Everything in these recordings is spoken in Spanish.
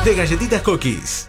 de Galletitas Cookies.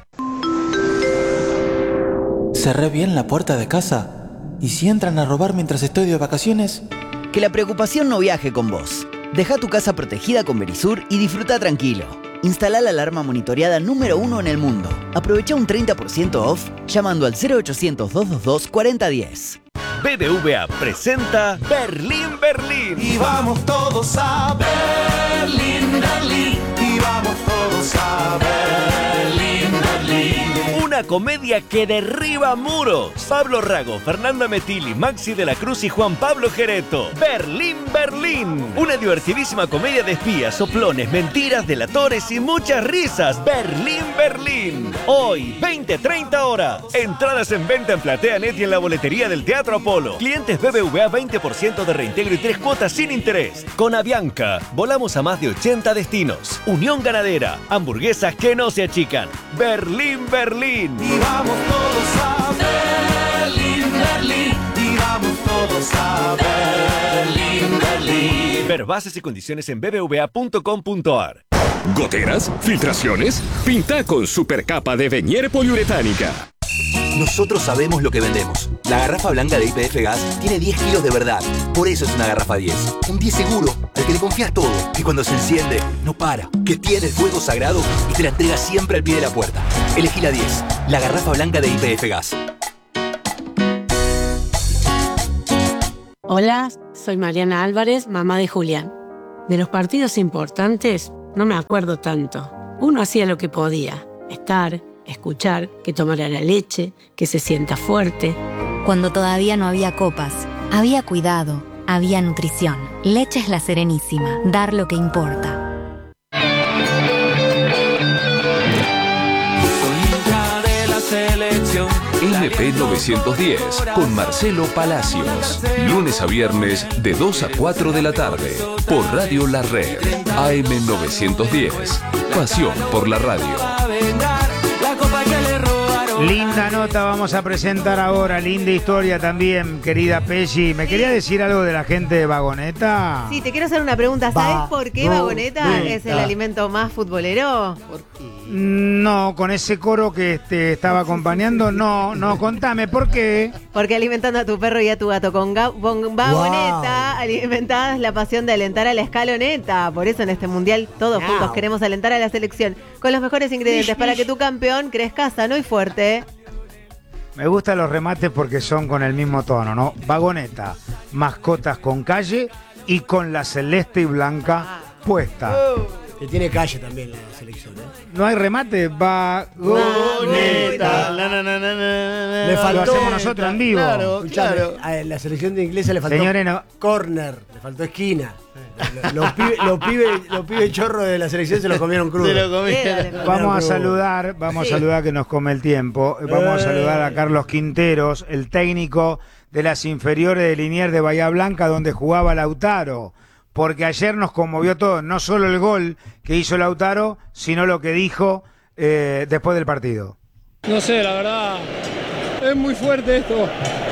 ¿Cerré bien la puerta de casa? ¿Y si entran a robar mientras estoy de vacaciones? Que la preocupación no viaje con vos. Deja tu casa protegida con Verisur y disfruta tranquilo. Instala la alarma monitoreada número 1 en el mundo. Aprovecha un 30% off llamando al 0800-222-4010. BBVA presenta Berlín, Berlín. Y vamos todos a Berlín, Berlín. Y vamos todos a Berlín, Berlín. Una comedia que derriba muros. Pablo Rago, Fernanda Metilli, Maxi de la Cruz y Juan Pablo Gereto. Berlín, Berlín. Una divertidísima comedia de espías, soplones, mentiras, delatores y muchas risas. Berlín, Berlín. Hoy, 20-30 horas. Entradas en venta en PlateaNet y en la boletería del Teatro Apolo. Clientes BBVA 20% de reintegro y 3 cuotas sin interés. Con Avianca, volamos a más de 80 destinos. Unión Ganadera, hamburguesas que no se achican. Berlín, Berlín. Y vamos todos a Berlín, Berlín. Y vamos todos a Berlín, Berlín. Ver bases y condiciones en bbva.com.ar. ¿Goteras? ¿Filtraciones? Pinta con supercapa de Venier poliuretánica. Nosotros sabemos lo que vendemos. La garrafa blanca de YPF Gas tiene 10 kilos de verdad. Por eso es una garrafa 10. Un 10 seguro, al que le confías todo. Que cuando se enciende, no para. Que tiene el fuego sagrado y te la entrega siempre al pie de la puerta. Elegí la 10. La garrafa blanca de YPF Gas. Hola, soy Mariana Álvarez, mamá de Julián. De los partidos importantes no me acuerdo tanto. Uno hacía lo que podía. Estar, escuchar, que tomara la leche, que se sienta fuerte. Cuando todavía no había copas, había cuidado, había nutrición. Leche es La Serenísima, dar lo que importa. LP 910 con Marcelo Palacios. Lunes a viernes de 2 a 4 de la tarde. Por Radio La Red. AM 910. Pasión por la radio. Linda nota vamos a presentar ahora, linda historia también, querida Pesci. ¿Me quería decir algo de la gente de Vagoneta? Sí, te quiero hacer una pregunta. ¿Sabes por qué Vagoneta es el alimento más futbolero? ¿Por qué? No, con ese coro que estaba acompañando, no, contame, ¿por qué? Porque alimentando a tu perro y a tu gato con Vagoneta, alimentás la pasión de alentar a la escaloneta. Por eso en este mundial todos juntos queremos alentar a la selección con los mejores ingredientes para que tu campeón crezca sano y fuerte. Me gustan los remates porque son con el mismo tono, ¿no? Vagoneta, mascotas con calle y con la celeste y blanca puesta. Que tiene calle también la selección, ¿eh? No hay remate, Vagoneta. Le faltó, lo hacemos nosotros en vivo. Claro. A la selección de inglesa le faltó corner, le faltó esquina. Los pibes chorros de la selección se lo comieron crudo. Vamos a saludar que nos come el tiempo. Vamos a saludar a Carlos Quinteros, el técnico de las inferiores de Liniers de Bahía Blanca, donde jugaba Lautaro. Porque ayer nos conmovió todo, no solo el gol que hizo Lautaro, sino lo que dijo después del partido. No sé, la verdad, es muy fuerte esto.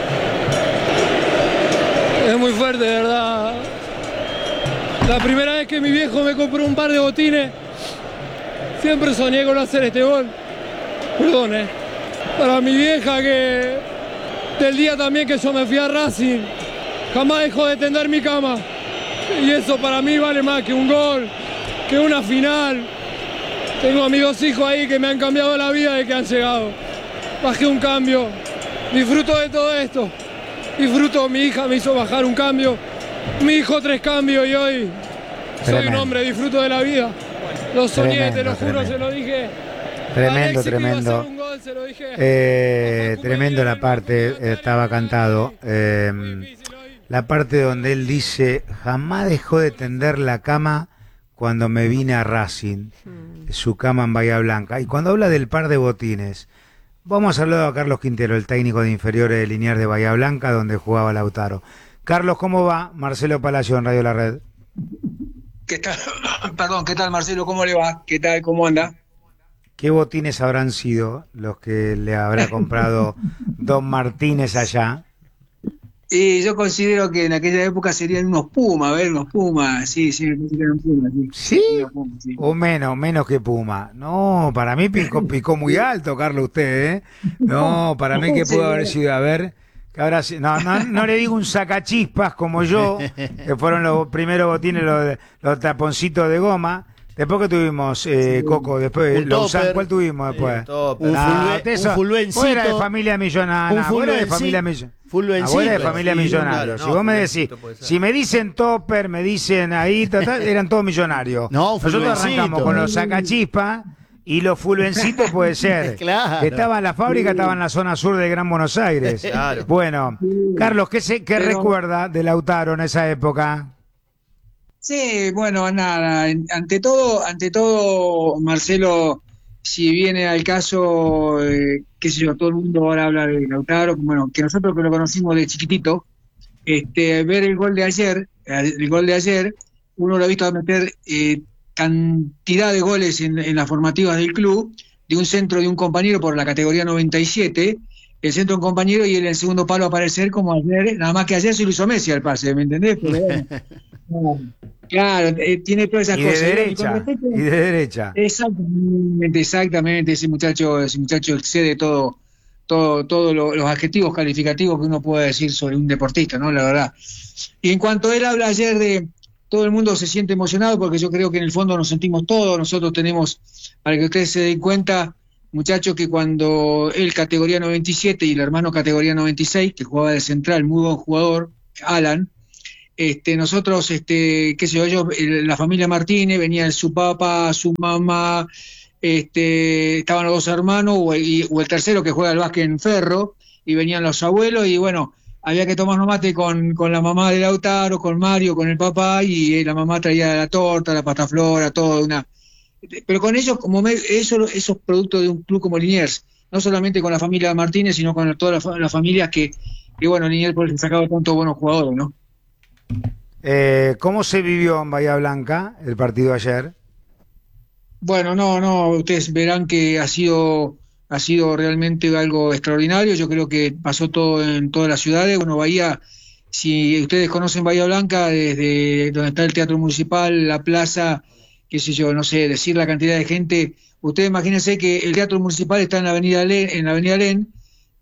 Es muy fuerte, de verdad. La primera vez que mi viejo me compró un par de botines, siempre soñé con hacer este gol. Perdón, Para mi vieja, que del día también que yo me fui a Racing, jamás dejó de tender mi cama. Y eso para mí vale más que un gol, que una final. Tengo a mis 2 hijos ahí que me han cambiado la vida de que han llegado. Bajé un cambio, disfruto de todo esto. Disfruto, mi hija me hizo bajar un cambio, mi hijo 3 cambios y hoy soy un hombre, disfruto de la vida. Lo soñé, te lo juro, se lo dije. Tremendo. Gol, se lo dije. Tremendo la parte, estaba cantado. La parte donde él dice, jamás dejó de tender la cama cuando me vine a Racing, su cama en Bahía Blanca. Y cuando habla del par de botines, vamos a hablar a Carlos Quintero, el técnico de inferiores de Liniers de Bahía Blanca, donde jugaba Lautaro. Carlos, ¿cómo va? Marcelo Palacio en Radio La Red. ¿Qué tal? Perdón, ¿qué tal, Marcelo? ¿Cómo le va? ¿Qué tal? ¿Cómo anda? ¿Qué botines habrán sido los que le habrá comprado Don Martínez allá? Y yo considero que en aquella época serían unos Pumas, sí, serían Pumas, sí. ¿Sí? Unos Pumas, sí. O menos que Puma. No, para mí picó muy alto, Carlos, usted, ¿eh? No, para mí que pudo haber sido, a ver, que ahora no le digo un sacachispas como yo, que fueron los primeros botines, los taponcitos de goma. Después que tuvimos, Coco, después, ¿cuál tuvimos después? Un fulvencito. Fuera de familia millonaria. Fuera de familia millonaria. Si vos me decís, si me dicen topper, me dicen ahí, eran todos millonarios. Nosotros arrancamos con los sacachispas y los fulvencitos puede ser. Claro. Que estaba en la fábrica, estaba en la zona sur de Gran Buenos Aires. Claro. Bueno, Carlos, ¿qué recuerda de Lautaro en esa época? Sí, bueno, nada, ante todo, Marcelo, si viene al caso, qué sé yo, todo el mundo ahora habla de Lautaro, bueno, que nosotros que lo conocimos de chiquitito, ver el gol de ayer, uno lo ha visto meter cantidad de goles en las formativas del club, de un centro de un compañero por la categoría 97, el centro de un compañero y él en el segundo palo aparecer como ayer, nada más que ayer se lo hizo Messi al pase, ¿me entendés? Pero, claro, tiene todas esas cosas. Y de derecha. Exactamente, ese muchacho excede todos los adjetivos calificativos que uno puede decir sobre un deportista, ¿no? La verdad. Y en cuanto él habla ayer de todo el mundo se siente emocionado porque yo creo que en el fondo nos sentimos todos, nosotros tenemos, para que ustedes se den cuenta, muchachos, que cuando él categoría 97 y el hermano categoría 96, que jugaba de central, muy buen jugador, Alan, nosotros, qué sé yo, ellos, la familia Martínez, venía su papá, su mamá, estaban los dos hermanos, o el tercero que juega al básquet en Ferro, y venían los abuelos, y bueno, había que tomar mate con la mamá de Lautaro, con Mario, con el papá, y la mamá traía la torta, la pataflora, todo, pero con ellos, esos productos de un club como Liniers, no solamente con la familia Martínez, sino con todas las familias que bueno, Liniers por el sacado tantos buenos jugadores, ¿no? ¿Cómo se vivió en Bahía Blanca el partido ayer? Bueno, no, ustedes verán que ha sido realmente algo extraordinario. Yo creo que pasó todo en todas las ciudades. Bueno, Bahía, si ustedes conocen Bahía Blanca, desde donde está el Teatro Municipal, la plaza, qué sé yo, no sé, decir la cantidad de gente. Ustedes imagínense que el Teatro Municipal está en la Avenida Alén,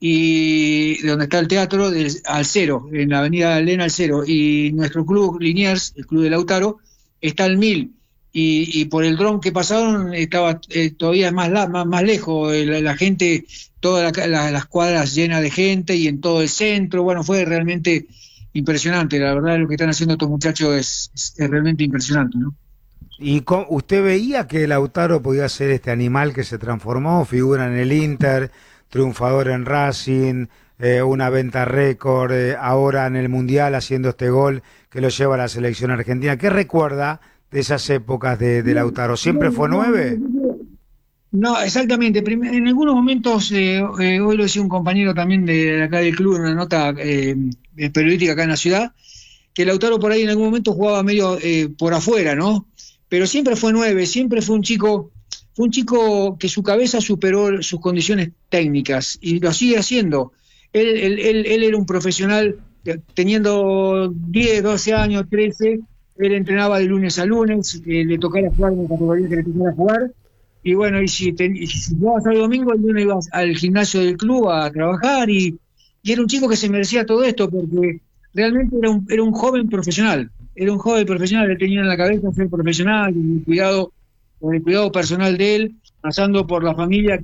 y de donde está el teatro, al cero, en la Avenida Alén al cero, y nuestro club Liniers, el club de Lautaro, está al 1000, y por el dron que pasaron estaba todavía más lejos, la gente, todas las cuadras llenas de gente, y en todo el centro. Bueno, fue realmente impresionante, la verdad lo que están haciendo estos muchachos es realmente impresionante, ¿no? ¿Y usted veía que Lautaro podía ser este animal que se transformó, figura en el Inter, triunfador en Racing, una venta récord, ahora en el Mundial haciendo este gol que lo lleva a la selección argentina? ¿Qué recuerda de esas épocas de Lautaro? ¿Siempre fue 9? No, exactamente. En algunos momentos, hoy lo decía un compañero también de acá del club en una nota periodística acá en la ciudad, que Lautaro por ahí en algún momento jugaba medio por afuera, ¿no? Pero siempre fue 9, siempre fue un chico que su cabeza superó sus condiciones técnicas y lo sigue haciendo. Él era un profesional, teniendo 10, 12 años, 13, él entrenaba de lunes a lunes, le tocaba jugar en la categoría que le tocaba jugar, y bueno, y si jugaba sábado y domingo, el lunes iba al gimnasio del club a trabajar, y era un chico que se merecía todo esto, porque realmente era un joven profesional, le tenía en la cabeza ser profesional, con el cuidado personal de él, pasando por la familia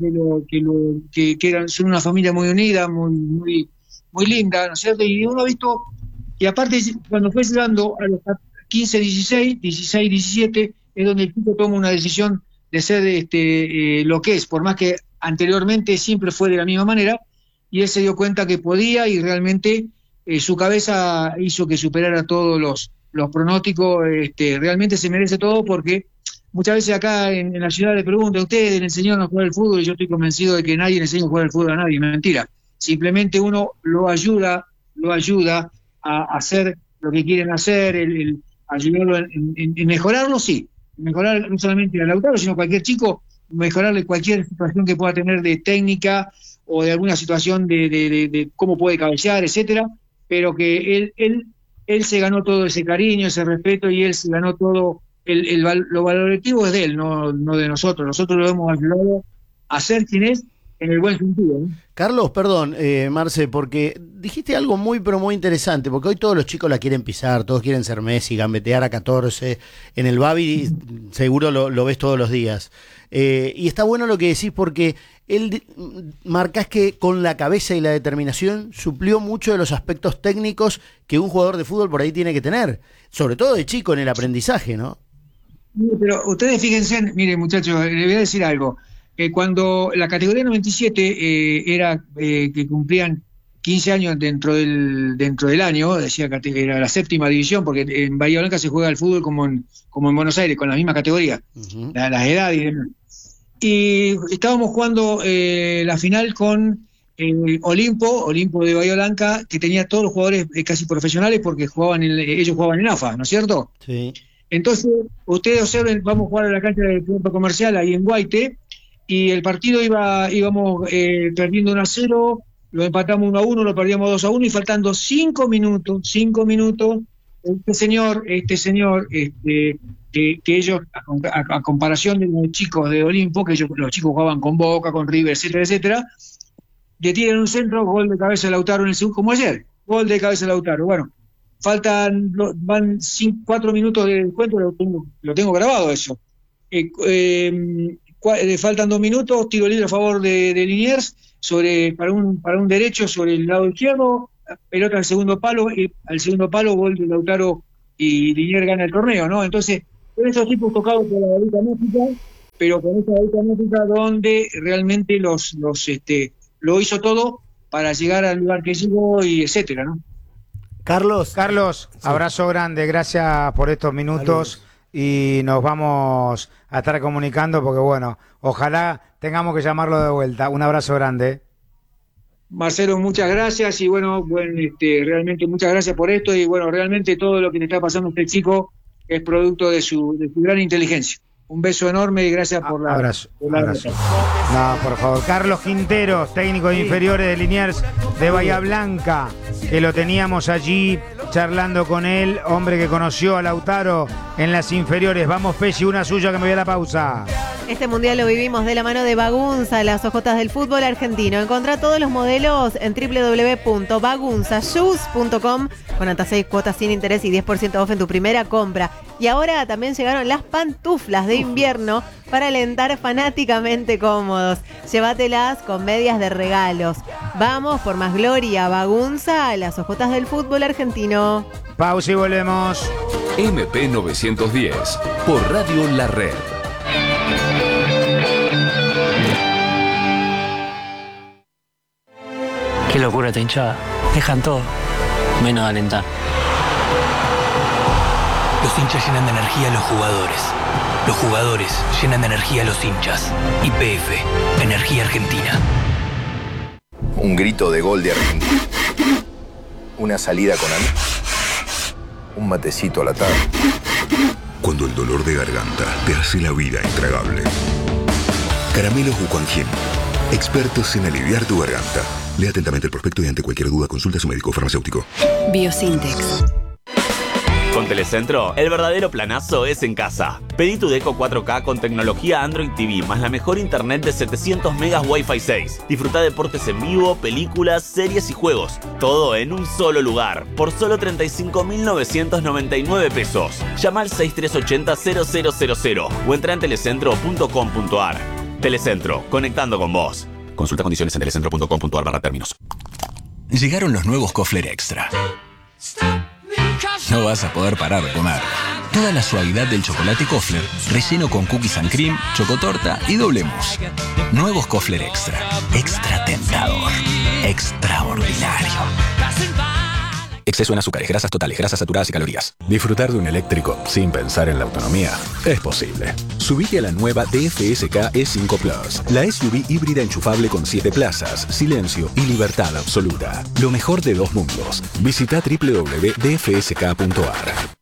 son una familia muy unida, muy linda, ¿no es cierto? Y uno ha visto que aparte cuando fue llegando a los 15, 16, 17, es donde el chico toma una decisión de ser lo que es, por más que anteriormente siempre fue de la misma manera, y él se dio cuenta que podía, y realmente su cabeza hizo que superara todos los pronósticos. Realmente se merece todo, porque muchas veces acá en la ciudad le preguntan a ustedes, le enseñaron a jugar el fútbol, y yo estoy convencido de que nadie le enseña a jugar el fútbol a nadie. Mentira. Simplemente uno lo ayuda a hacer lo que quieren hacer, ayudarlo en mejorarlo, sí. Mejorar no solamente a Lautaro, sino a cualquier chico, mejorarle cualquier situación que pueda tener de técnica o de alguna situación de cómo puede cabecear, etcétera. pero que él se ganó todo ese cariño, ese respeto, y él se ganó todo, lo valorativo es de él, no de nosotros. Nosotros lo hemos ayudado a ser quien es, en el buen sentido, ¿no? Carlos, perdón, Marce, porque dijiste algo muy, pero muy interesante, porque hoy todos los chicos la quieren pisar, todos quieren ser Messi, gambetear a 14, en el Babi seguro lo ves todos los días. Y está bueno lo que decís, porque él marcás que con la cabeza y la determinación suplió mucho de los aspectos técnicos que un jugador de fútbol por ahí tiene que tener, sobre todo de chico en el aprendizaje, ¿no? Pero ustedes fíjense, miren muchachos, les voy a decir algo. Cuando la categoría 97 era que cumplían 15 años dentro del año, decía que era la 7ª división, porque en Bahía Blanca se juega el fútbol como en Buenos Aires, con la misma categoría, las edades y demás. Y estábamos jugando la final con Olimpo de Bahía Blanca, que tenía todos los jugadores casi profesionales, porque ellos jugaban en AFA, ¿no es cierto? Sí. Entonces, ustedes observen, vamos a jugar a la cancha del Centro Comercial ahí en Guaite, y el partido íbamos perdiendo 1-0, lo empatamos 1-1, lo perdíamos 2-1, y faltando 5 minutos, este señor, que ellos, a comparación de los chicos de Olimpo, que los chicos jugaban con Boca, con River, etcétera, le tiran un centro, gol de cabeza de Lautaro en el segundo, como ayer, gol de cabeza de Lautaro. Bueno, van 4 minutos de encuentro, lo tengo grabado eso. Faltan 2 minutos, tiro libre a favor de Liniers para un derecho sobre el lado izquierdo, pelota al segundo palo, gol de Lautaro, y Liniers gana el torneo, ¿no? Entonces, con esos tipos tocados por la varita mágica, pero con esa varita mágica donde realmente lo hizo todo para llegar al lugar que llegó, y etcétera, ¿no? Carlos, sí. Abrazo grande, gracias por estos minutos. Saludos. Y nos vamos a estar comunicando, porque bueno, ojalá tengamos que llamarlo de vuelta. Un abrazo grande. Marcelo, muchas gracias, y bueno, realmente muchas gracias por esto, y bueno, realmente todo lo que le está pasando a este chico es producto de su gran inteligencia. Un beso enorme y gracias por la... Abrazo. No, por favor. Carlos Quinteros, técnico de inferiores de Liniers de Bahía Blanca, que lo teníamos allí charlando con él, hombre que conoció a Lautaro en las inferiores. Vamos, Pesci, una suya, que me voy a la pausa. Este mundial lo vivimos de la mano de Bagunza, las ojotas del fútbol argentino. Encontrá todos los modelos en www.bagunzashoes.com con hasta 6 cuotas sin interés y 10% off en tu primera compra. Y ahora también llegaron las pantuflas de invierno para alentar fanáticamente cómodos. Llévatelas con medias de regalos. Vamos por más gloria. Bagunza, las ojotas del fútbol argentino. Pausa y volvemos. MP 910 por Radio La Red. Qué locura esta hinchada. Dejan todo, menos alentar. Los hinchas llenan de energía a los jugadores. Los jugadores llenan de energía a los hinchas. YPF, Energía Argentina. Un grito de gol de Argentina. Una salida con amigos. Un matecito a la tarde. Cuando el dolor de garganta te hace la vida intragable. Caramelos Bucanjim, expertos en aliviar tu garganta. Lea atentamente el prospecto y ante cualquier duda consulta a su médico farmacéutico. Biosintex. Con Telecentro, el verdadero planazo es en casa. Pedí tu Deco 4K con tecnología Android TV, más la mejor internet de 700 megas Wi-Fi 6. Disfruta deportes en vivo, películas, series y juegos. Todo en un solo lugar, por solo 35.999 pesos. Llama al 6380-0000 o entra en telecentro.com.ar. Telecentro, conectando con vos. Consulta condiciones en telecentro.com.ar/términos. Llegaron los nuevos Kofler Extra. No vas a poder parar de comer. Toda la suavidad del chocolate Kofler, relleno con cookies and cream, chocotorta y doble mousse. Nuevos Kofler Extra. Extra tentador. Extraordinario. Exceso en azúcares, grasas totales, grasas saturadas y calorías. Disfrutar de un eléctrico sin pensar en la autonomía es posible. Subite a la nueva DFSK E5 Plus, la SUV híbrida enchufable con 7 plazas, silencio y libertad absoluta. Lo mejor de dos mundos. Visita www.dfsk.ar.